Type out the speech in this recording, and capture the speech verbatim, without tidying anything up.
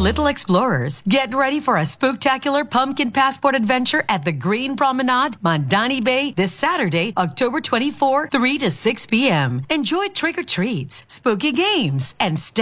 little explorers. Get ready for a spooktacular pumpkin passport adventure at the Green Promenade, Mondani Bay, this Saturday, October twenty-fourth, three to six p.m. Enjoy trick-or-treats, spooky games, and stay